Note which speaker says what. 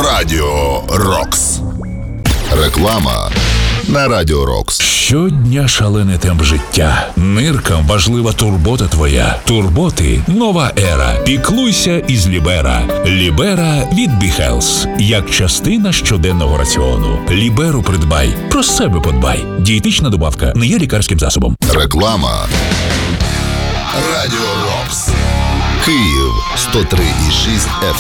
Speaker 1: Радіо Рокс. Реклама на Радіо Рокс.
Speaker 2: Щодня шалений темп життя. Ниркам важлива турбота твоя. Турботи – нова ера. Піклуйся із Лібера. Лібера від Біхелс. Як частина щоденного раціону. Ліберу придбай. Про себе подбай. Дієтична добавка не є лікарським засобом.
Speaker 1: Реклама. Радіо Рокс. Київ 103,6 FM.